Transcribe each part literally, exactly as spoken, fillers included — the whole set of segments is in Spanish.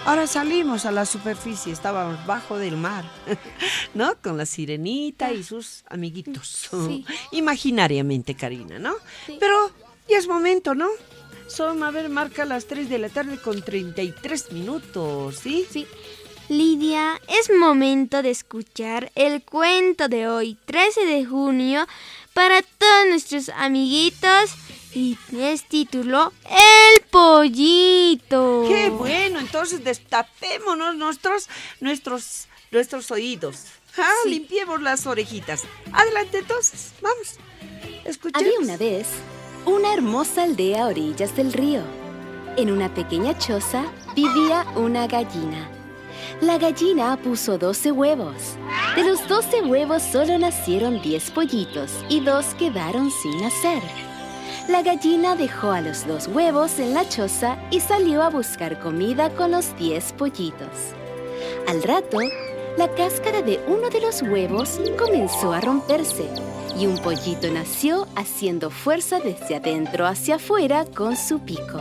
Ahora salimos a la superficie, estábamos bajo del mar, ¿no? Con la sirenita y sus amiguitos. Sí. Imaginariamente, Karina, ¿no? Sí. Pero ya es momento, ¿no? Son, a ver, marca las tres de la tarde con treinta y tres minutos, ¿sí? Sí. Lidia, es momento de escuchar el cuento de hoy, trece de junio, para todos nuestros amiguitos, y es título El Pollito. ¡Qué bueno! Entonces destapémonos nuestros, nuestros, nuestros oídos. Ah, Sí. Limpiemos las orejitas. Adelante entonces, vamos. Escuchemos. Había una vez una hermosa aldea a orillas del río. En una pequeña choza vivía una gallina. La gallina puso doce huevos. De los doce huevos solo nacieron diez pollitos y dos quedaron sin nacer. La gallina dejó a los dos huevos en la choza y salió a buscar comida con los diez pollitos. Al rato, la cáscara de uno de los huevos comenzó a romperse y un pollito nació haciendo fuerza desde adentro hacia afuera con su pico.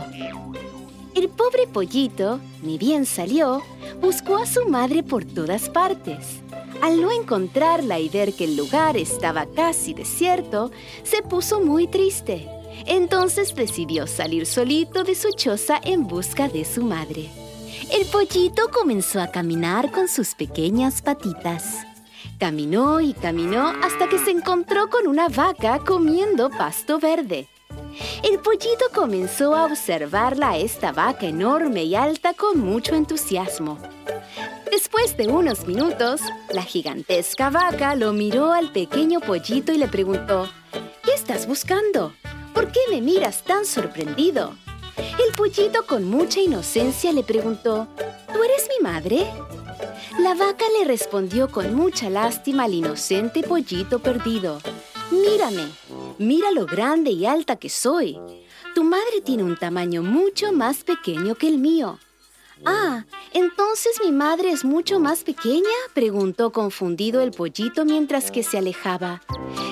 El pobre pollito, ni bien salió, buscó a su madre por todas partes. Al no encontrarla y ver que el lugar estaba casi desierto, se puso muy triste. Entonces decidió salir solito de su choza en busca de su madre. El pollito comenzó a caminar con sus pequeñas patitas. Caminó y caminó hasta que se encontró con una vaca comiendo pasto verde. El pollito comenzó a observarla a esta vaca enorme y alta con mucho entusiasmo. Después de unos minutos, la gigantesca vaca lo miró al pequeño pollito y le preguntó: ¿Qué estás buscando? ¿Por qué me miras tan sorprendido? El pollito con mucha inocencia le preguntó: ¿Tú eres mi madre? La vaca le respondió con mucha lástima al inocente pollito perdido: Mírame, mira lo grande y alta que soy. Tu madre tiene un tamaño mucho más pequeño que el mío. Ah, ¿entonces mi madre es mucho más pequeña?, preguntó confundido el pollito mientras que se alejaba.